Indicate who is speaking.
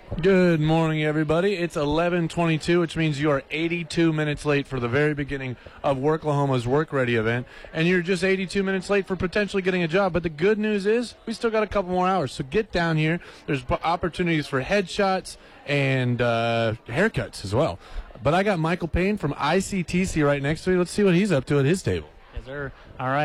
Speaker 1: Good morning, everybody. It's 11:22, which means you are 82 minutes late for the very beginning of Worklahoma's Work Ready event, and you're just 82 minutes late for potentially getting a job. But the good news is we still got a couple more hours, so get down here. There's opportunities for headshots and haircuts as well. But I got Michael Payne from ICTC right next to me. Let's see what he's up to at his table.
Speaker 2: Yes, sir. All right.